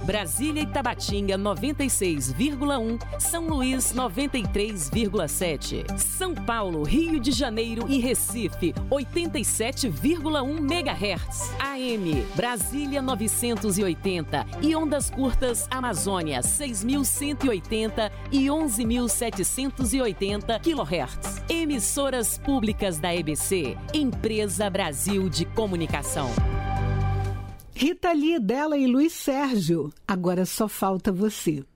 Brasília e Tabatinga 96,1, São Luís 93,7, São Paulo, Rio de Janeiro e Recife 87,1 MHz. AM Brasília 980 e ondas curtas Amazônia 6.180 e 11.780 kHz. Emissoras públicas da EBC, Empresa Brasil de Comunicação. Rita Lee, dela e Luiz Sérgio. Agora só falta você.